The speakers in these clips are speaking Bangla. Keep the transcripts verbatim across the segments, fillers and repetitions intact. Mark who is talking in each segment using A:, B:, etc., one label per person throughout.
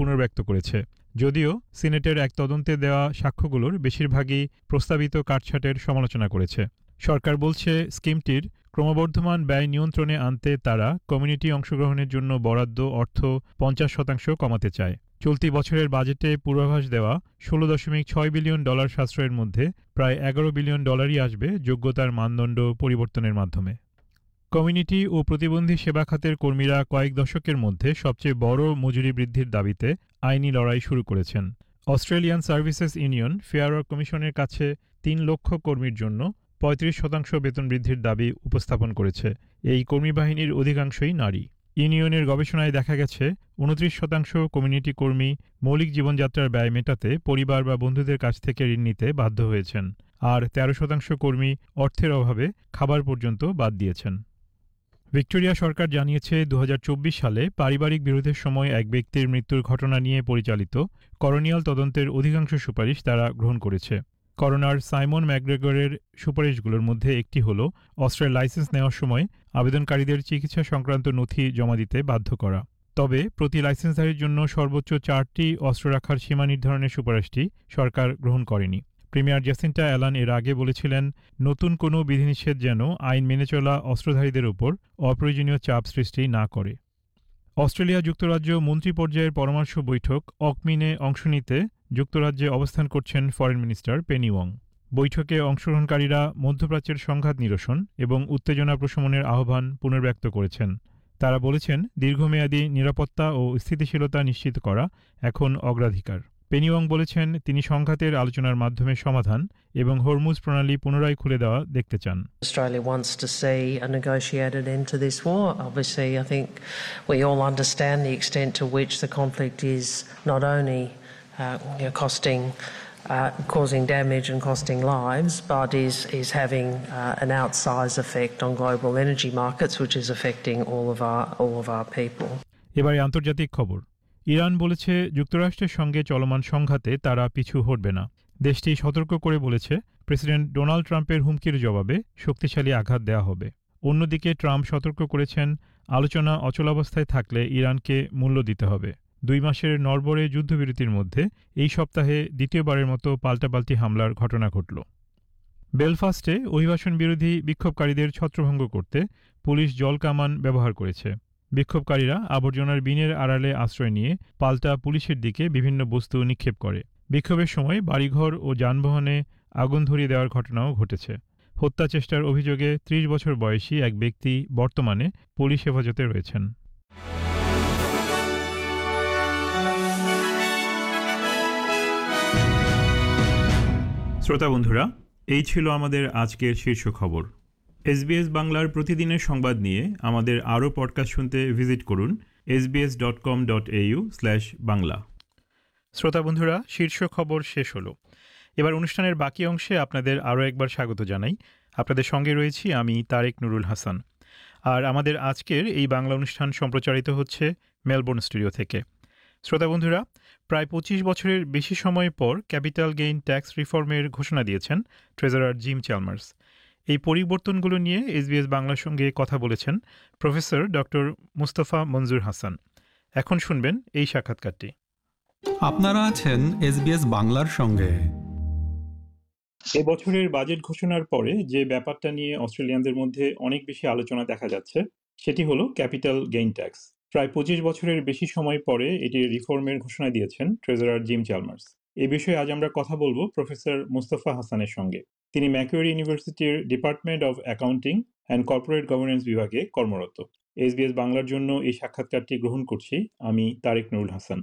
A: পুনর্ব্যক্ত করেছে। যদিও সিনেটের এক তদন্তে দেওয়া সাক্ষ্যগুলোর বেশিরভাগই প্রস্তাবিত কাটছাঁটের সমালোচনা করেছে। সরকার বলছে স্কিমটির ক্রমবর্ধমান ব্যয় নিয়ন্ত্রণে আনতে তারা কমিউনিটি অংশগ্রহণের জন্য বরাদ্দ অর্থ পঞ্চাশ শতাংশ কমাতে চায়। চলতি বছরের বাজেটে পূর্বাভাস দেওয়া ষোলো দশমিক ছয় বিলিয়ন ডলার সাশ্রয়ের মধ্যে প্রায় এগারো বিলিয়ন ডলারই আসবে যোগ্যতার মানদণ্ড পরিবর্তনের মাধ্যমে। কমিউনিটি ও প্রতিবন্ধী সেবা খাতের কর্মীরা কয়েক দশকের মধ্যে সবচেয়ে বড় মজুরি বৃদ্ধির দাবিতে আইনি লড়াই শুরু করেছেন। Australian services union fair work কমিশনের কাছে তিন লক্ষ কর্মীর জন্য পঁয়ত্রিশ শতাংশ বেতন বৃদ্ধির দাবি উপস্থাপন করেছে। এই কর্মী বাহিনীর অধিকাংশই নারী। ইউনিয়নের গবেষণায় দেখা গেছে উনত্রিশ শতাংশ কমিউনিটি কর্মী মৌলিক জীবনযাত্রার ব্যয় মেটাতে পরিবার বা বন্ধুদের কাছ থেকে ঋণ নিতে বাধ্য হয়েছেন, আর তেরো শতাংশ কর্মী অর্থের অভাবে খাবার পর্যন্ত বাদ দিয়েছেন। ভিক্টোরিয়া সরকার জানিয়েছে দু হাজার চব্বিশ সালে পারিবারিক বিরোধের সময় এক ব্যক্তির মৃত্যুর ঘটনা নিয়ে পরিচালিত করোনিয়াল তদন্তের অধিকাংশ সুপারিশ তারা গ্রহণ করেছে। করোনার সাইমন ম্যাকগ্রেগরের সুপারিশগুলোর মধ্যে একটি হল অস্ত্রের লাইসেন্স নেওয়ার সময় আবেদনকারীদের চিকিৎসা সংক্রান্ত নথি জমা দিতে বাধ্য করা। তবে প্রতি লাইসেন্সধারীর জন্য সর্বোচ্চ চারটি অস্ত্র রাখার সীমা নির্ধারণের সুপারিশটি সরকার গ্রহণ করেনি। প্রিমিয়ার জ্যাসিন্টা অ্যালান এর আগে বলেছিলেন, নতুন কোনো বিধিনিষেধ যেন আইন মেনে চলা অস্ত্রধারীদের ওপর অপ্রয়োজনীয় চাপ সৃষ্টি না করে। অস্ট্রেলিয়া যুক্তরাজ্য মন্ত্রী পর্যায়ের পরামর্শ বৈঠক অকমিনে অংশ নিতে যুক্তরাজ্যে অবস্থান করছেন ফরেন মিনিস্টার পেনি ওয়াং। বৈঠকে অংশগ্রহণকারীরা মধ্যপ্রাচ্যের সংঘাত নিরসন এবং উত্তেজনা প্রশমনের আহ্বান পুনর্ব্যক্ত করেছেন। তারা বলেছেন, দীর্ঘমেয়াদী নিরাপত্তা ও স্থিতিশীলতা নিশ্চিত করা এখন অগ্রাধিকার। পেনি ওয়াং বলেছেন, তিনি সংঘাতের আলোচনার মাধ্যমে সমাধান এবং হরমুজ প্রণালী পুনরায় খুলে দেওয়া দেখতে চান।
B: Australia wants to see a negotiated end to this war. Obviously, I think we all understand the extent to which the conflict is not only uh, you know, costing, uh, causing damage and costing lives, but is is having uh, an outsized effect on global energy markets, which is affecting all of our all of our people.
A: এবারে আন্তর্জাতিক খবর। ইরান বলেছে যুক্তরাষ্ট্রের সঙ্গে চলমান সংঘাতে তারা পিছু হটবে না। দেশটি সতর্ক করে বলেছে, প্রেসিডেন্ট ডোনাল্ড ট্রাম্পের হুমকির জবাবে শক্তিশালী আঘাত দেওয়া হবে। অন্যদিকে ট্রাম্প সতর্ক করেছেন, আলোচনা অচলাবস্থায় থাকলে ইরানকে মূল্য দিতে হবে। দুই মাসের নড়বড়ে যুদ্ধবিরতির মধ্যে এই সপ্তাহে দ্বিতীয়বারের মতো পাল্টাপাল্টি হামলার ঘটনা ঘটল। বেলফাস্টে অভিবাসন বিরোধী বিক্ষোভকারীদের ছত্রভঙ্গ করতে পুলিশ জলকামান ব্যবহার করেছে। বিক্ষোভকারীরা আবর্জনার বিনের আড়ালে আশ্রয় নিয়ে পাল্টা পুলিশের দিকে বিভিন্ন বস্তু নিক্ষেপ করে। বিক্ষোভের সময় বাড়িঘর ও যানবাহনে আগুন ধরিয়ে দেওয়ার ঘটনাও ঘটেছে। হত্যা চেষ্টার অভিযোগে ত্রিশ বছর বয়সী এক ব্যক্তি বর্তমানে পুলিশ হেফাজতে রয়েছেন। শ্রোতা বন্ধুরা, এই ছিল আমাদের আজকের শীর্ষ খবর। এসবিএস বাংলার প্রতিদিনের সংবাদ নিয়ে আমাদের আরও পডকাস্ট শুনতে ভিজিট করুন S B S dot com dot A you slash Bangla. শ্রোতা বন্ধুরা, শীর্ষ খবর শেষ হলো। এবার অনুষ্ঠানের বাকি অংশে আপনাদের আরও একবার স্বাগত জানাই। আপনাদের সঙ্গে রয়েছি আমি তারেক নুরুল হাসান। আর আমাদের আজকের এই বাংলা অনুষ্ঠান সম্প্রচারিত হচ্ছে মেলবোর্ন স্টুডিও থেকে। শ্রোতা বন্ধুরা, প্রায় পঁচিশ বছরের বেশি সময় পর ক্যাপিটাল গেইন ট্যাক্স রিফর্মের ঘোষণা দিয়েছেন ট্রেজারার জিম চ্যালমার্স। এই পরিবর্তনগুলো নিয়ে এসবিএস বাংলার সঙ্গে কথা বলেছেন প্রফেসর ডক্টর মুস্তাফা মনজুর হাসান। এখন শুনবেন এই সাক্ষাৎকারটি।
C: আপনারা আছেন এসবিএস বাংলার সঙ্গে।
A: এবছরের বাজেট ঘোষণার পরে যে ব্যাপারটা নিয়ে অস্ট্রেলিয়ানদের মধ্যে অনেক বেশি আলোচনা দেখা যাচ্ছে সেটি হলো ক্যাপিটাল গেইন ট্যাক্স। প্রায় পঁচিশ বছরের বেশি সময় পরে এটি রিফর্মের ঘোষণা দিয়েছেন ট্রেজারার জিম চ্যালমার্স। এ বিষয়ে আজ আমরা কথা বলবো প্রফেসর মুস্তাফা হাসানের সঙ্গে। তিনি ম্যাকুয়ারি ইউনিভার্সিটির department of accounting and corporate governance বিভাগে কর্মরত। এসবিএস বাংলার জন্য এই সাক্ষাৎকারটি গ্রহণ করছি আমি তারেক নুরুল হাসান।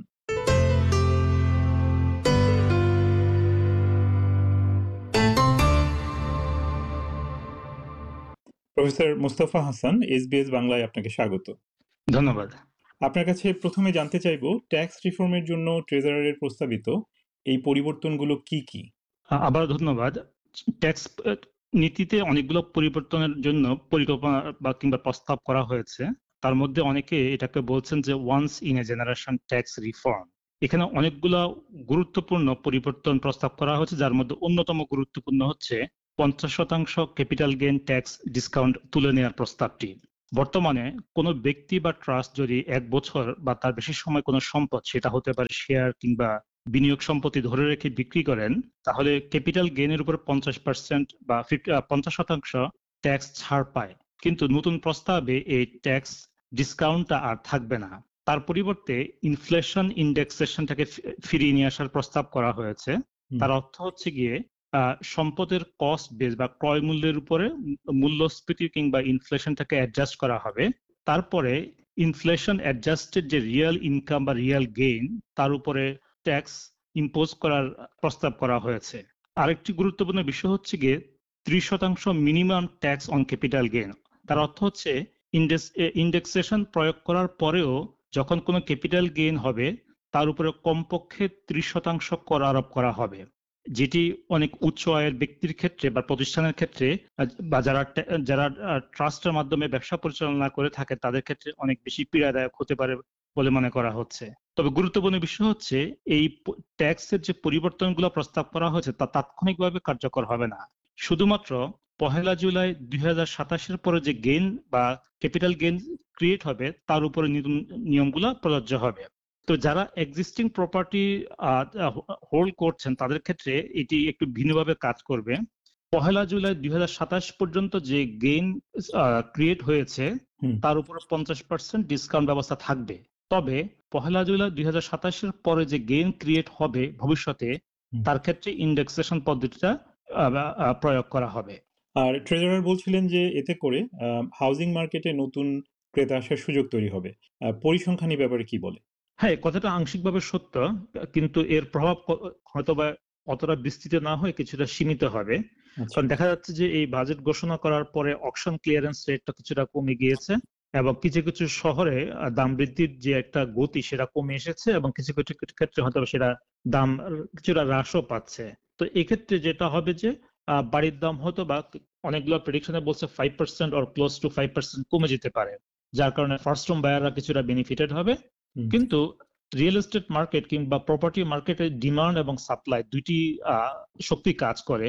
A: প্রফেসর মুস্তাফা হাসান, এসবিএস বাংলায় আপনাকে স্বাগত।
D: ধন্যবাদ।
A: আপনার কাছে প্রথমে জানতে চাইব, ট্যাক্স রিফর্মের জন্য ট্রেজারারের প্রস্তাবিত এই পরিবর্তনগুলো কি কি?
D: আবার ধন্যবাদ। ট্যাক্স নীতিতে অনেকগুলো পরিবর্তনের জন্য পরিকল্পনা বা কিংবা প্রস্তাব করা হয়েছে। তার মধ্যে অনেকে এটাকে বলছেন যে once in a generation tax reform. এখানে অনেকগুলো গুরুত্বপূর্ণ পরিবর্তন প্রস্তাব করা হয়েছে, যার মধ্যে অন্যতম গুরুত্বপূর্ণ হচ্ছে পঞ্চাশ শতাংশ ক্যাপিটাল গেইন ট্যাক্স ডিসকাউন্ট তুলে নেওয়ার প্রস্তাবটি। বর্তমানে কোনো ব্যক্তি বা ট্রাস্ট যদি এক বছর বা তার বেশি সময় কোনো সম্পদ, সেটা হতে পারে শেয়ার কিংবা বিনিয়োগ সম্পত্তি ধরে রেখে বিক্রি করেন, তাহলে ক্যাপিটাল গেইনের উপর পঞ্চাশ পার্সেন্ট বা পঞ্চাশ শতাংশ ট্যাক্স ছাড় পায়। কিন্তু নতুন প্রস্তাবে এই ট্যাক্স ডিসকাউন্টটা আর থাকবে না। তার পরিবর্তে ইনফ্লেশন ইন্ডেক্সেশনটাকে ফিরিয়ে নিয়ে আসার প্রস্তাব করা হয়েছে। তার অর্থ হচ্ছে গিয়ে আহ সম্পদের কস্ট বেস বা ক্রয় মূল্যের উপরে মূল্যস্ফীতি কিংবা ইনফ্লেশনটাকে অ্যাডজাস্ট করা হবে। তারপরে ইনফ্লেশন অ্যাডজাস্টেড যে রিয়েল ইনকাম বা রিয়েল গেইন, তার উপরে ট্যাক্স ইম্পোজ করার প্রস্তাব করা হয়েছে। আরেকটি গুরুত্বপূর্ণ বিষয় হচ্ছে গিয়ে ত্রিশ শতাংশ minimum tax on capital gain. তার অর্থ হচ্ছে ইন্ডেক্সেশন প্রয়োগ করার পরেও যখন কোনো ক্যাপিটাল গেইন হবে, তার উপরে কমপক্ষে ত্রিশ শতাংশ কর আরোপ করা হবে, যেটি অনেক উচ্চ আয়ের ব্যক্তির ক্ষেত্রে বা প্রতিষ্ঠানের ক্ষেত্রে বা যারা যারা ট্রাস্টের মাধ্যমে ব্যবসা পরিচালনা করে থাকে তাদের ক্ষেত্রে অনেক বেশি পীড়াদায়ক হতে পারে বলে মনে করা হচ্ছে। তবে গুরুত্বপূর্ণ বিষয় হচ্ছে এই ট্যাক্সের যে পরিবর্তনগুলো প্রস্তাব করা হয়েছে তা তাৎক্ষণিকভাবে কার্যকর হবে না। শুধুমাত্র পহেলা জুলাই দুই হাজার সাতাশের পরে যে গেইন বা ক্যাপিটাল গেইন ক্রিয়েট হবে তার উপরে নিয়মগুলো প্রযোজ্য হবে। তো যারা এক্সিস্টিং প্রপার্টি হোল্ড করছেন তাদের ক্ষেত্রে এটি একটু ভিন্নভাবে কাজ করবে। পহেলা জুলাই দুই হাজার সাতাশ পর্যন্ত যে গেইন ক্রিয়েট হয়েছে তার উপর পঞ্চাশ পার্সেন্ট ডিসকাউন্ট ব্যবস্থা থাকবে। তবে পহেলা জুলাই দুই হাজার সাতাশের পরে যে গেইন ক্রিয়েট হবে ভবিষ্যতে, তার ক্ষেত্রে ইন্ডেক্সেশন পদ্ধতিটা প্রয়োগ করা হবে।
A: আর ট্রেজারার বলছিলেন যে এতে করে হাউজিং মার্কেটে নতুন ক্রেতা আসার সুযোগ তৈরি হবে। পরিসংখ্যান এই ব্যাপারে কি বলে?
D: হ্যাঁ, কথাটা আংশিকভাবে সত্য, কিন্তু এর প্রভাব হয়তোবা অতটা বিস্তৃত না হয়ে কিছুটা সীমিত হবে। কারণ দেখা যাচ্ছে যে এই বাজেট ঘোষণা করার পরে অকশন ক্লিয়ারেন্স রেটটা কিছুটা কমে গিয়েছে এবং কিছু কিছু শহরে দাম বৃদ্ধির যে একটা গতি সেটা কমে এসেছে এবং কিছু কিছু ক্ষেত্রে হয়তো সেটা দাম কিছুটা হ্রাসও পাচ্ছে। তো এক্ষেত্রে যেটা হবে যে বাড়ির দাম হয়তো বা অনেকগুলো প্রেডিকশনে বলছে five percent or close two five percent কমে যেতে পারে, যার কারণে ফার্স্ট হোম বায়াররা কিছুটা বেনিফিটেড হবে। কিন্তু রিয়েল এস্টেট মার্কেট কিংবা প্রপার্টি মার্কেটে ডিমান্ড এবং সাপ্লাই দুইটি শক্তি কাজ করে।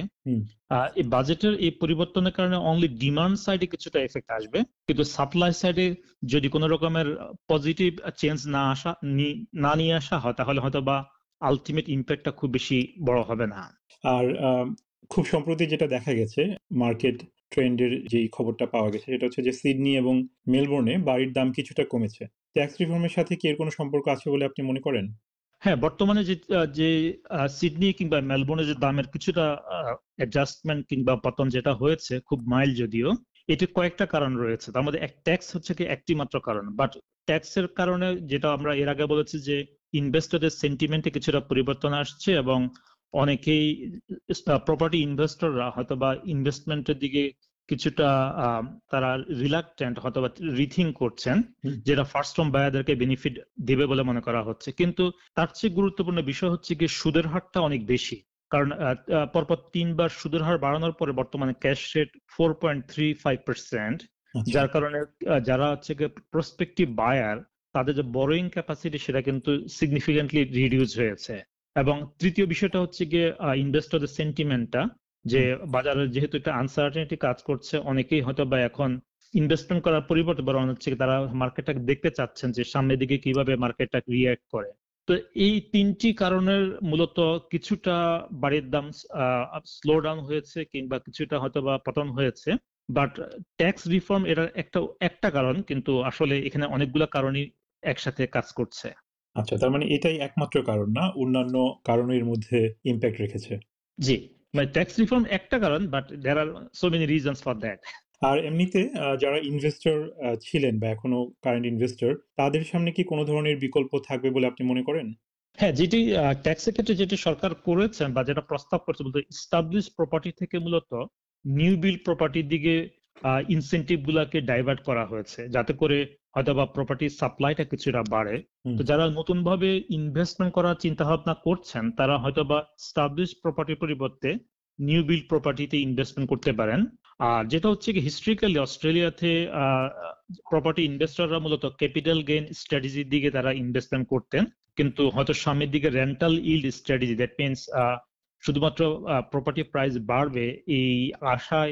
D: এই বাজেটের এই পরিবর্তনের কারণে অনলি ডিমান্ড সাইডে কিছুটা এফেক্ট আসবে, কিন্তু সাপ্লাই সাইডে যদি কোনো রকমের পজিটিভ চেঞ্জ না আসা না নিয়ে আসা হয় তাহলে হয়তো বা আলটিমেট ইম্প্যাক্টটা খুব বেশি বড় হবে না।
A: আর খুব সম্প্রতি যেটা দেখা গেছে মার্কেট ট্রেন্ডের যেই খবরটা পাওয়া গেছে সেটা হচ্ছে যে সিডনি এবং মেলবোর্নে বাড়ির দাম কিছুটা কমেছে। ট্যাক্স রিফর্মের সাথে কি এর কোনো সম্পর্ক আছে বলে আপনি মনে করেন?
D: হ্যাঁ, বর্তমানে যে যে সিডনি কিংবা মেলবোর্নে যে দামের কিছুটা অ্যাডজাস্টমেন্ট কিংবা পতন যেটা হয়েছে খুব মাইল্ড, যদিও এটির কয়েকটা কারণ রয়েছে। তার মধ্যে এক ট্যাক্স হচ্ছে কি একটি মাত্র কারণ, বাট ট্যাক্সের কারণে যেটা আমরা এর আগে বলেছি যে ইনভেস্টরদের সেন্টিমেন্টে কিছুটা পরিবর্তন আসছে এবং অনেকেই প্রপার্টি ইনভেস্টররা হয়তো বা ইনভেস্টমেন্টের দিকে কিছুটা তারা রিলাক্টেন্ট হয়তো বা রিথিঙ্ক করছেন, যেটা ফার্স্ট হোম বায়ারদেরকে বেনিফিট দেবে বলে মনে করা হচ্ছে। কিন্তু তার চেয়ে গুরুত্বপূর্ণ বিষয় হচ্ছে গিয়ে সুদের হারটা অনেক বেশি, কারণ পরপর তিনবার সুদের হার বাড়ানোর পরে বর্তমানে cash rate four point three five percent, যার কারণে যারা হচ্ছে গিয়ে প্রসপেক্টিভ বায়ার তাদের যে বরোয়িং ক্যাপাসিটি সেটা কিন্তু সিগনিফিকেন্টলি রিডিউস হয়েছে। এবং তৃতীয় বিষয়টা হচ্ছে গিয়ে ইনভেস্টরদের সেন্টিমেন্টটা, যে বাজারে যেহেতু একটা আনসার্টেনিটি কাজ করছে, অনেকেই হয়তো বা এখন ইনভেস্টমেন্ট করার পরিবর্তে বরং হচ্ছে তারা মার্কেটটাকে দেখতে চাচ্ছেন যে সামনের দিকে কিভাবে মার্কেটটা রিঅ্যাক্ট করে। তো এই তিনটি কারণের মূলত কিছুটা বাড়ির দাম স্লো ডাউন হয়েছে কিংবা কিছুটা হয়তো বা পতন হয়েছে। বাট ট্যাক্স রিফর্ম এটা একটা একটা কারণ, কিন্তু আসলে এখানে অনেকগুলো কারণই একসাথে কাজ করছে।
A: আচ্ছা, তার মানে এটাই একমাত্র কারণ না, অন্যান্য কারণের মধ্যে ইমপ্যাক্ট রেখেছে?
D: জি, মানে ট্যাক্স রিফর্ম একটা কারণ, but there R so many reasons for that.
A: আর এমনিতে যারা ইনভেস্টর ছিলেন বা এখনো কারেন্ট ইনভেস্টর, তাদের সামনে কি কোনো ধরনের বিকল্প থাকবে বলে আপনি মনে করেন?
D: হ্যাঁ, যেটি ট্যাক্সের ক্ষেত্রে যেটি সরকার করেছেন বা যেটা প্রস্তাব করছে বলতে এস্টাবলিশ প্রপার্টি থেকে মূলত নিউ বিল্ড প্রপার্টির দিকে ইনসেন্টিভ গুলাকে ডাইভার্ট করা হয়েছে, যাতে করে হয়তো বা প্রপার্টির সাপ্লাইটা কিছুটা বাড়ে। তো যারা নতুন ভাবে ইনভেস্টমেন্ট করার চিন্তা ভাবনা করছেন তারা হয়তো বা এস্টাবলিশ প্রপার্টির পরিবর্তে নিউ বিল্ড প্রপার্টিতে ইনভেস্টমেন্ট করতে পারেন। আর যেটা হচ্ছে কি হিস্ট্রিক্যালি অস্ট্রেলিয়াতে প্রপার্টি ইনভেস্টররা মূলত ক্যাপিটাল গেইন স্ট্র্যাটেজির দিকে তারা ইনভেস্টমেন্ট করতেন, কিন্তু হয়তো সামনের দিকে rental yield strategy, that means শুধুমাত্র প্রপার্টি প্রাইস বাড়বে এই আশায়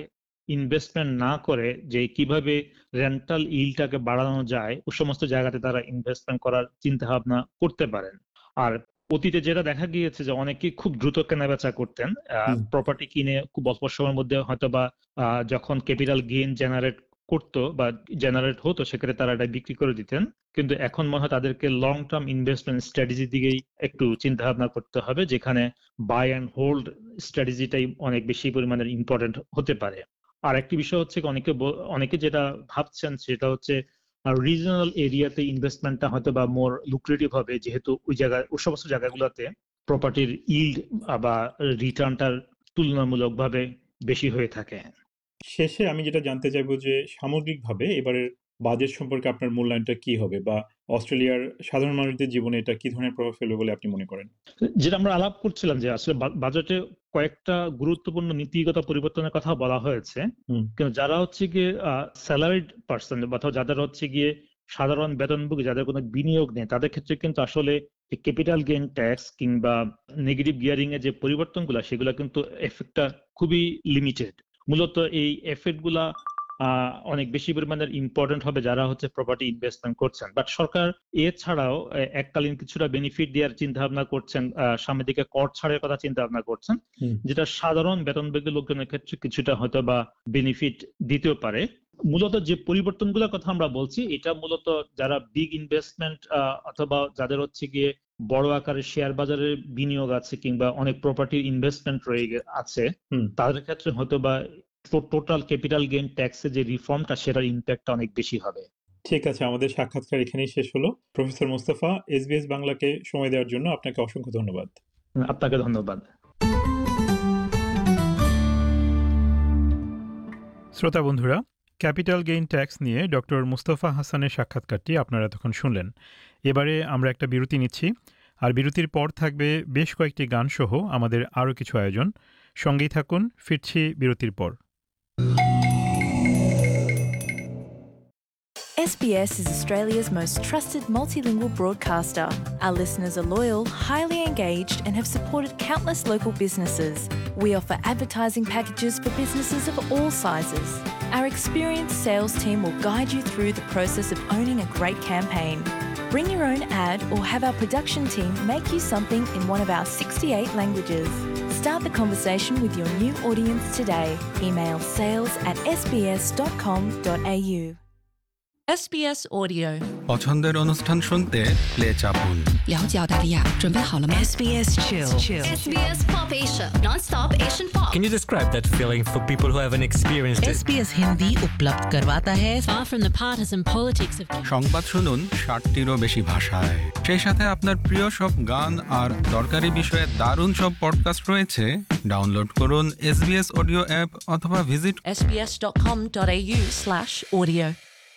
D: ইনভেস্টমেন্ট না করে যে কিভাবে রেন্টাল ইল্ডটাকে বাড়ানো যায় ও সমস্ত জায়গাতে তারা ইনভেস্টমেন্ট করার চিন্তা ভাবনা করতে পারেন। আর অতীতে যেটা দেখা গিয়েছে যে অনেকে খুব দ্রুত কেনাবেচা করতেন, প্রপার্টি কিনে খুব অল্প সময়ের মধ্যে হয়তো বা আহ, যখন ক্যাপিটাল গেইন জেনারেট করতো বা জেনারেট হতো সেক্ষেত্রে তারা এটা বিক্রি করে দিতেন। কিন্তু এখন মনে হয় তাদেরকে লং টার্ম ইনভেস্টমেন্ট স্ট্র্যাটেজির দিকেই একটু চিন্তা ভাবনা করতে হবে, যেখানে বাই অ্যান্ড হোল্ড স্ট্র্যাটেজিটাই অনেক বেশি পরিমাণের ইম্পর্টেন্ট হতে পারে। আর একটি বিষয় হচ্ছে অনেকে ব- অনেকে যেটা ভাবছেন সেটা হচ্ছে রিজনাল এরিয়াতে ইনভেস্টমেন্টটা হয়তো বা মোর লুক্রেটিভ হবে, যেহেতু ওই জায়গায় ওই সমস্ত জায়গাগুলোতে প্রপার্টির ইল্ড বা রিটার্নটার তুলনামূলকভাবে বেশি হয়ে থাকে।
A: শেষে আমি যেটা জানতে চাইবো যে সামগ্রিকভাবে এবারের বাজেট সম্পর্কে আপনার মূল্যায়নটা কি হবে, বা অস্ট্রেলিয়ার সাধারণ মানুষদের জীবনে এটা কি ধরনের প্রভাব ফেলবে বলে আপনি মনে করেন?
D: যেটা আমরা আলাপ করছিলাম যে আসলে বা- বাজেটে কয়েকটা গুরুত্বপূর্ণ নীতিগত পরিবর্তনের কথা বলা হয়েছে,
A: হুম।
D: কিন্তু যারা হচ্ছে গিয়ে স্যালারিড পার্সন অথবা যাদের হচ্ছে গিয়ে সাধারণ বেতনভোগী, যাদের কোনো বিনিয়োগ নেই, তাদের ক্ষেত্রে কিন্তু আসলে ক্যাপিটাল গেইন ট্যাক্স কিংবা নেগেটিভ গিয়ারিং এর যে পরিবর্তনগুলো সেগুলো কিন্তু এফেক্টটা খুবই লিমিটেড। মূলত এই এফেক্ট গুলা আহ, অনেক বেশি পরিমাণের ইম্পর্টেন্ট হবে যারা হচ্ছে প্রপার্টি ইনভেস্টমেন্ট করছেন। বাট সরকার এছাড়াও আহ, এককালীন কিছুটা বেনিফিট দেওয়ার চিন্তা ভাবনা করছেন, আহ, সামনের দিকে কর ছাড়ের কথা চিন্তা ভাবনা করছেন,
A: হুম।
D: যেটা সাধারণ বেতনভোগী লোকজনের ক্ষেত্রে কিছুটা হয়তো বা বেনিফিট দিতেও পারে। মূলত যে পরিবর্তনগুলোর কথা আমরা বলছি এটা মূলত যারা বিগ ইনভেস্টমেন্ট অথবা যাদের হচ্ছে গিয়ে বড় আকারের শেয়ার বাজারে বিনিয়োগ আছে কিংবা অনেক প্রপার্টির ইনভেস্টমেন্ট রয়ে গে- আছে,
A: হুম।
D: তাদের ক্ষেত্রে হয়তো বা টোটাল ক্যাপিটাল গেইন ট্যাক্সের যে রিফর্মটা সেটার ইম্প্যাক্টটা অনেক বেশি হবে।
A: ঠিক আছে, আমাদের সাক্ষাৎকার এখানেই শেষ হলো। প্রফেসর মোস্তফা, এসবিএস বাংলাকে সময় দেওয়ার জন্য আপনাকে অসংখ্য ধন্যবাদ।
D: আপনাকে ধন্যবাদ।
A: শ্রোতা বন্ধুরা, ক্যাপিটাল গেইন ট্যাক্স নিয়ে ডক্টর মুস্তফা হাসানের সাক্ষাৎকারটি আপনারা তখন শুনলেন। এবারে আমরা একটা বিরতি নিচ্ছি, আর বিরতির পর থাকবে বেশ কয়েকটি গান সহ আমাদের আরও কিছু আয়োজন। সঙ্গেই থাকুন, ফিরছি বিরতির পর।
E: S B S is Australia's most trusted multilingual broadcaster. Our listeners are loyal, highly engaged, and have supported countless local businesses. We offer advertising packages for businesses of all sizes. Our experienced sales team will guide you through the process of owning a great campaign. Bring your own ad or have our production team make you something in one of our sixty-eight languages. Start the conversation with your new audience today. Email sales at s b s dot com dot a u.
F: S B S Audio
C: পছন্দের অনুষ্ঠান শুনতে play চাপুন।
G: 了解澳大利亚，准备好了吗
F: S B S Chill
H: S B S Pop Asia, non-stop Asian pop.
I: Can you describe that feeling for people who haven't experienced it?
F: S B S Hindi उपलब्ध करवाता है
H: Far from the partisan politics of
C: সংবাদ শুনুন ষাটটিরও বেশি ভাষায়। সেই সাথে আপনার প্রিয় সব গান আর দরকারি বিষয়ে দারুণ সব পডকাস্ট রয়েছে। ডাউনলোড করুন এসবিএস অডিও অ্যাপ অথবা visit
F: s b s dot com dot a u slash audio.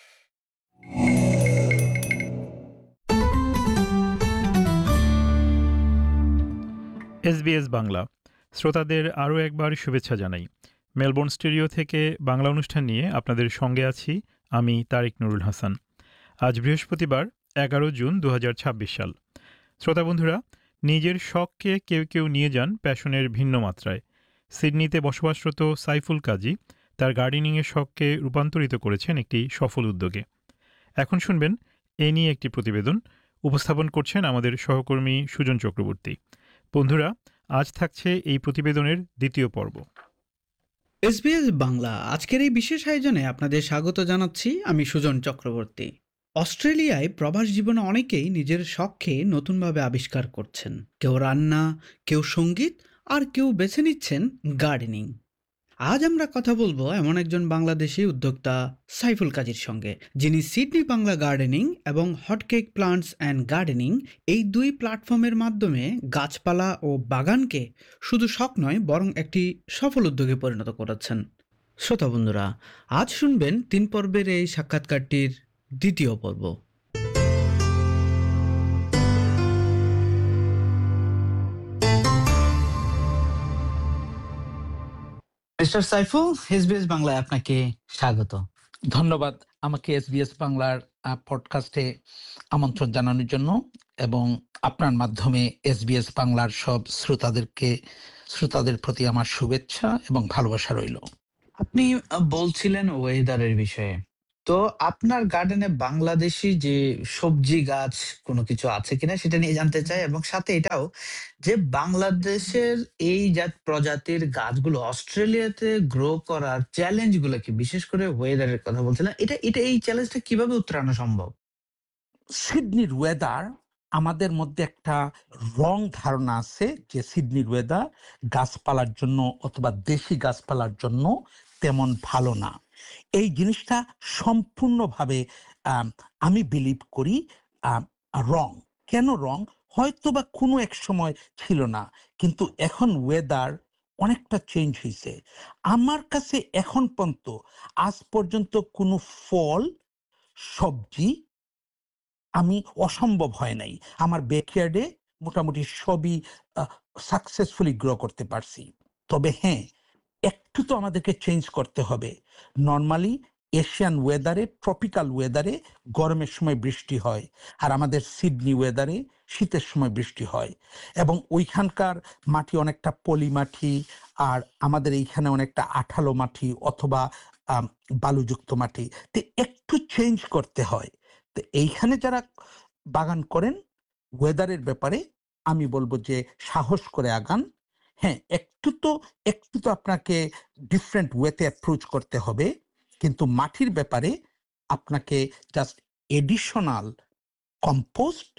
A: SBS Bangla শ্রোতাদের আরও একবার শুভেচ্ছা জানাই। মেলবোর্ন স্টুডিও থেকে বাংলা অনুষ্ঠান নিয়ে আপনাদের সঙ্গে আছি আমি তারিক নুরুল হাসান। আজ বৃহস্পতিবার এগারো জুন দু হাজার ছাব্বিশ সাল। শ্রোতা বন্ধুরা, নিজের শখকে কেউ কেউ নিয়ে যান প্যাশনের ভিন্ন মাত্রায়। সিডনিতে বসবাসরত সাইফুল কাজী তার গার্ডেনিংয়ের শখকে রূপান্তরিত করেছেন একটি সফল উদ্যোগে। এখন শুনবেন এ নিয়ে একটি প্রতিবেদন। উপস্থাপন করছেন আমাদের সহকর্মী সুজন চক্রবর্তী। বন্ধুরা, আজ থাকছে এই প্রতিবেদনের দ্বিতীয় পর্ব।
J: এসবিএস বাংলা আজকের এই বিশেষ আয়োজনে আপনাদের স্বাগত জানাচ্ছি। আমি সুজন চক্রবর্তী। অস্ট্রেলিয়ায় প্রবাস জীবনে অনেকেই নিজের শখকে নতুনভাবে আবিষ্কার করছেন। কেউ রান্না, কেউ সঙ্গীত, আর কেউ বেছে নিচ্ছেন গার্ডেনিং। আজ আমরা কথা বলবো এমন একজন বাংলাদেশি উদ্যোক্তা সাইফুল কাজীর সঙ্গে, যিনি সিডনি বাংলা গার্ডেনিং এবং হটকেক প্লান্টস অ্যান্ড গার্ডেনিং এই দুই প্ল্যাটফর্মের মাধ্যমে গাছপালা ও বাগানকে শুধু শখ নয় বরং একটি সফল উদ্যোগে পরিণত করেছেন। শ্রোতা বন্ধুরা, আজ শুনবেন তিন পর্বের এই সাক্ষাৎকারটির দ্বিতীয় পর্ব। মিস্টার সাইফুল, এসবিএস বাংলায় আপনাকে স্বাগত।
K: ধন্যবাদ আমাকে এসবিএস বাংলার পডকাস্টে আমন্ত্রণ জানানোর জন্য, এবং আপনার মাধ্যমে এসবিএস বাংলার সব শ্রোতাদেরকে শ্রোতাদের প্রতি আমার শুভেচ্ছা এবং ভালোবাসা রইল। আপনি আহ, বলছিলেন ওয়েদারের বিষয়ে। তো আপনার গার্ডেনে বাংলাদেশি যে সবজি গাছ কোনো কিছু আছে কিনা সেটা নিয়ে জানতে চাই, এবং সাথে এটাও যে বাংলাদেশের এই জাত প্রজাতির গাছগুলো অস্ট্রেলিয়াতে গ্রো করার চ্যালেঞ্জ গুলো কি, বিশেষ করে ওয়েদারের কথা বলছিলেন, এটা এটা এই চ্যালেঞ্জটা কিভাবে উত্তরানো সম্ভব?
L: সিডনির ওয়েদার, আমাদের মধ্যে একটা রং ধারণা আছে যে সিডনির ওয়েদার গাছপালার জন্য অথবা দেশি গাছপালার জন্য তেমন ভালো না। এই জিনিসটা সম্পূর্ণভাবে আম, আমি বিলিভ করি রং। কেন রং? হয়তো বা কোনো এক সময় ছিল না, কিন্তু এখন ওয়েদার অনেকটা চেঞ্জ হয়েছে। আমার কাছে এখন পর্যন্ত আজ পর্যন্ত কোনো ফল সবজি আমি অসম্ভব হয় নাই। আমার ব্যাকইয়ার্ডে মোটামুটি সবই সাকসেসফুলি গ্রো করতে পারছি। তবে হ্যাঁ, একটু তো আমাদেরকে চেঞ্জ করতে হবে। নর্মালি এশিয়ান ওয়েদারে, ট্রপিক্যাল ওয়েদারে গরমের সময় বৃষ্টি হয়, আর আমাদের সিডনি ওয়েদারে শীতের সময় বৃষ্টি হয়, এবং ওইখানকার মাটি অনেকটা পলি মাটি, আর আমাদের এইখানে অনেকটা আঠালো মাটি অথবা আম, বালুযুক্ত মাটি। তো একটু চেঞ্জ করতে হয়। তো এইখানে যারা বাগান করেন, ওয়েদারের ব্যাপারে আমি বলবো যে সাহস করে আগান। হ্যাঁ, একটু তো একটু তো আপনাকে ডিফারেন্ট ওয়েতে অ্যাপ্রোচ করতে হবে, কিন্তু মাটির ব্যাপারে আপনাকে জাস্ট এডিশনাল কম্পোস্ট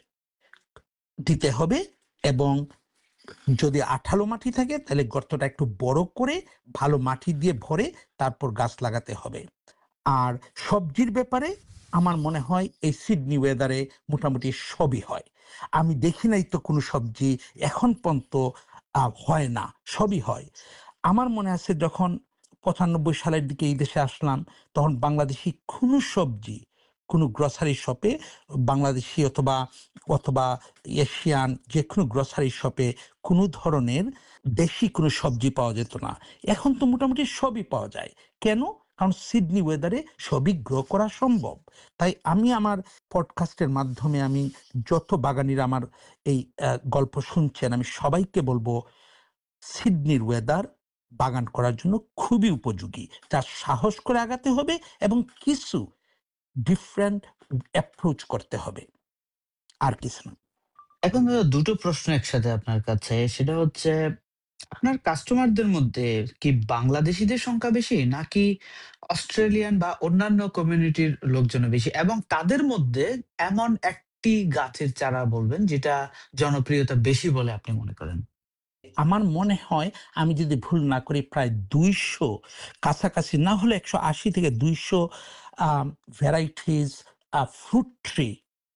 L: দিতে হবে, এবং যদি আঠালো মাটি থাকে তাহলে গর্তটা একটু বড় করে ভালো মাটি দিয়ে ভরে তারপর গাছ লাগাতে হবে। আর সবজির ব্যাপারে আমার মনে হয় এই সিডনি ওয়েদারে মোটামুটি সবই হয়। আমি দেখি নাই তো কোনো সবজি এখন পর্যন্ত আহ, হয় না, সবই হয়। আমার মনে আছে যখন পঁচানব্বই সালের দিকে এই দেশে আসলাম, তখন বাংলাদেশি কোনো সবজি কোনো গ্রসারি শপে, বাংলাদেশি অথবা অথবা এশিয়ান যে কোনো গ্রসারি শপে কোনো ধরনের দেশি কোনো সবজি পাওয়া যেত না। এখন তো মোটামুটি সবই পাওয়া যায়। কেন? কারণ সিডনি ওয়েদারে সবই গ্রো করা সম্ভব। তাই আমি আমার পডকাস্টের মাধ্যমে আমি যত বাগানিরা আমার এই আহ, গল্প শুনছেন, আমি সবাইকে বলবো সিডনির ওয়েদার বাগান করার জন্য খুবই উপযোগী। তার সাহস করে আগাতে হবে এবং কিছু ডিফারেন্ট অ্যাপ্রোচ করতে হবে, আর কিছু না।
K: এখন দাদা, দুটো প্রশ্ন একসাথে আপনার কাছে। সেটা হচ্ছে, আপনার কাস্টমারদের মধ্যে কি বাংলাদেশিদের সংখ্যা বেশি, নাকি অস্ট্রেলিয়ান বা অন্যান্য কমিউনিটির লোকজন বেশি? এবং তাদের মধ্যে এমন একটি গাছের চারা বলবেন যেটা জনপ্রিয়তা বেশি বলে আপনি মনে করেন?
L: আমার মনে হয়, আমি যদি ভুল না করি, প্রায় দুইশো কাছাকাছি, না হলে একশো আশি থেকে দুইশো ভ্যারাইটিস ফ্রুট ট্রি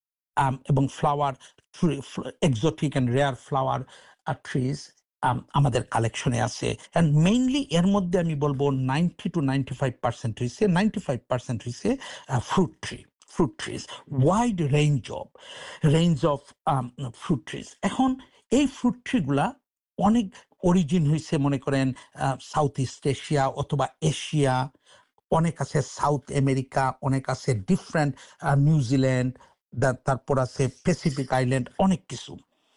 L: এবং flower tree, exotic and rare flower trees আমাদের কালেকশনে আছে। অ্যান্ড মেইনলি এর মধ্যে আমি বলবো ninety two ninety five percent হয়েছে নাইনটি ফাইভ পার্সেন্ট হয়েছে fruit tree fruit trees wide range of range of fruit trees. এখন এই ফ্রুট ট্রিগুলা অনেক অরিজিন হয়েছে, মনে করেন সাউথ ইস্ট এশিয়া অথবা এশিয়া, অনেক আছে সাউথ আমেরিকা, অনেক আছে ডিফারেন্ট নিউজিল্যান্ড, তারপর আছে প্যাসিফিক আইল্যান্ড, অনেক কিছু।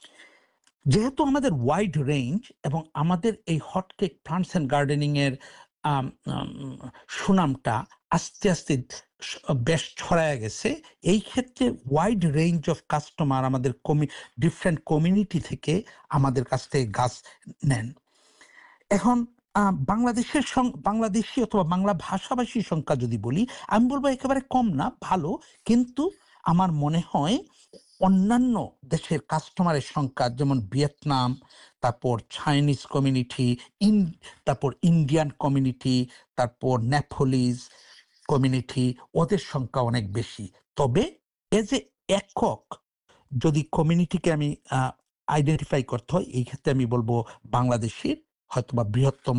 L: যেহেতু আমাদের ওয়াইড রেঞ্জ এবং আমাদের এই হটকেক প্লান্টস অ্যান্ড গার্ডেনিং এর আম, আম, সুনামটা আস্তে আস্তে বেশ ছড়ায় গেছে, এই ক্ষেত্রে ওয়াইড রেঞ্জ অফ কাস্টমার আমাদের কমি ডিফারেন্ট কমিউনিটি থেকে আমাদের কাছ থেকে গাছ নেন। এখন আহ, বাংলাদেশের সং- বাংলাদেশি অথবা বাংলা ভাষাভাষীর সংখ্যা যদি বলি, আমি বলবো একেবারে কম না, ভালো। কিন্তু আমার মনে হয় অন্যান্য দেশের কাস্টমারের সংখ্যা, যেমন ভিয়েতনাম, তারপর চাইনিজ কমিউনিটি, ইন তারপর ইন্ডিয়ান কমিউনিটি, তারপর নেপালিজ কমিউনিটি, ওদের সংখ্যা অনেক বেশি। তবে এজ এ একক যদি কমিউনিটিকে আমি আইডেন্টিফাই করতে হয়, এই ক্ষেত্রে আমি বলবো বাংলাদেশের হয়তোবা বৃহত্তম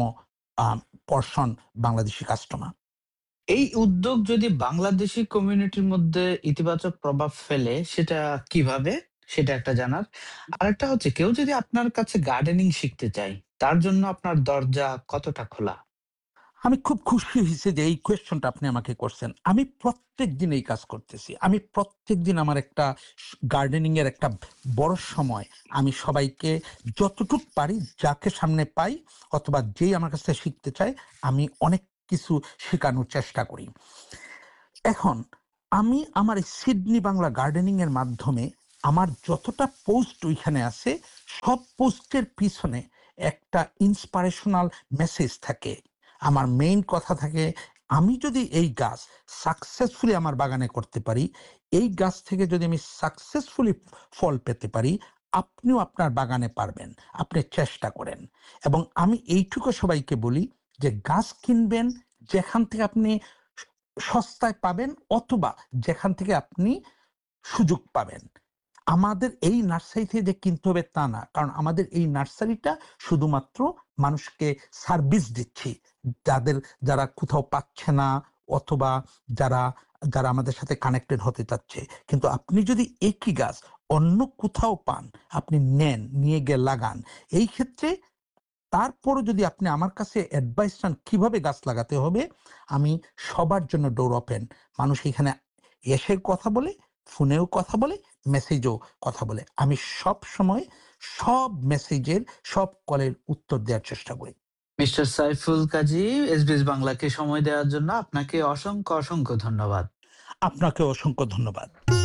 L: পর্ষণ বাংলাদেশি কাস্টমার।
K: এই উদ্যোগ যদি বাংলাদেশি কমিউনিটির মধ্যে ইতিবাচক প্রভাব ফেলে, সেটা কিভাবে, সেটা একটা জানার। আরেকটা হচ্ছে, কেউ যদি আপনার কাছে গার্ডেনিং শিখতে চায়, তার জন্য আপনার দরজা কতটা খোলা?
L: আমি খুব খুশি হয়েছে যে এই কোয়েশ্চনটা আপনি আমাকে করছেন। আমি প্রত্যেক দিন এই কাজ করতেছি। আমি প্রত্যেক দিন আমার একটা গার্ডেনিং এর একটা বড় সময় আমি সবাইকে যতটুক পারি, যাকে সামনে পাই অথবা যেই আমার কাছ থেকে শিখতে চায়, আমি অনেক কিছু শেখানোর চেষ্টা করি। এখন আমি আমার এই সিডনি বাংলা গার্ডেনিং এর মাধ্যমে আমার যতটা পোস্ট ওইখানে আছে সব পোস্টের পিছনে একটা ইন্সপিরেশনাল মেসেজ থাকে। আমার মেইন কথা থাকে, আমি যদি এই গাছ সাকসেসফুলি আমার বাগানে করতে পারি, এই গাছ থেকে যদি আমি সাকসেসফুলি ফল পেতে পারি, আপনিও আপনার বাগানে পারবেন, আপনি চেষ্টা করেন। এবং আমি এইটুকু সবাইকে বলি যে গাছ কিনবেন যেখান থেকে আপনি সস্তায় পাবেন অথবা যেখান থেকে আপনি সুযোগ পাবেন। আমাদের এই নার্সারি থেকে যে কিনতে হবে তা না, কারণ আমাদের এই নার্সারিটা শুধুমাত্র মানুষকে সার্ভিস দিচ্ছি, যাদের যারা কোথাও পাচ্ছে না অথবা যারা যারা আমাদের সাথে কানেক্টেড হতে চাচ্ছে। কিন্তু আপনি যদি একই গাছ অন্য কোথাও পান, আপনি নেন, নিয়ে গিয়ে লাগান। এই ক্ষেত্রে তারপরও যদি আপনি আমার কাছে অ্যাডভাইস চান কিভাবে গাছ লাগাতে হবে, আমি সবার জন্য ডোর ওপেন। মানুষ এখানে এসে কথা বলে, ফোনেও কথা বলে, মেসেজেও কথা বলে। আমি সব সময় সব মেসেজের, সব কলের উত্তর দেওয়ার চেষ্টা করি।
K: মিস্টার সাইফুল কাজী, এসবিএস বাংলাকে সময় দেওয়ার জন্য আপনাকে অসংখ্য অসংখ্য ধন্যবাদ।
L: আপনাকে অসংখ্য ধন্যবাদ।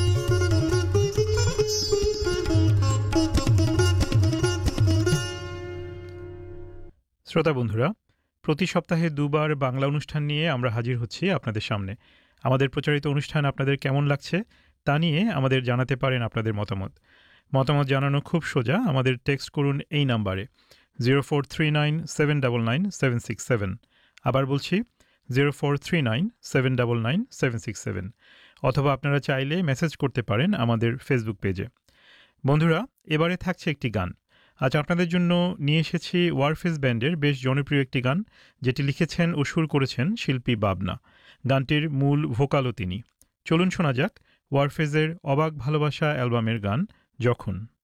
A: শ্রোতা বন্ধুরা, প্রতি সপ্তাহে দুবার বাংলা অনুষ্ঠান নিয়ে আমরা হাজির হচ্ছি আপনাদের সামনে। আমাদের প্রচারিত অনুষ্ঠান আপনাদের কেমন লাগছে তা নিয়ে আমাদের জানাতে পারেন আপনাদের মতামত। মতামত জানানো খুব সোজা, আমাদের টেক্সট করুন এই নাম্বারে zero four three nine seven double nine seven six seven. আবার বলছি zero four three nine seven double nine seven six seven. অথবা আপনারা চাইলে মেসেজ করতে পারেন আমাদের ফেসবুক পেজে। বন্ধুরা, এবারে থাকছে একটি গান। আজ আপনাদের জন্য নিয়ে এসেছি ওয়ারফেজ ব্যান্ডের বেশ জনপ্রিয় একটি গান, যেটি লিখেছেন ও সুর করেছেন শিল্পী বাবনা। গানটির মূল ভোকালও তিনি। চলুন শোনা যাক ওয়ারফেজের অবাক ভালোবাসা অ্যালবামের গান যখন।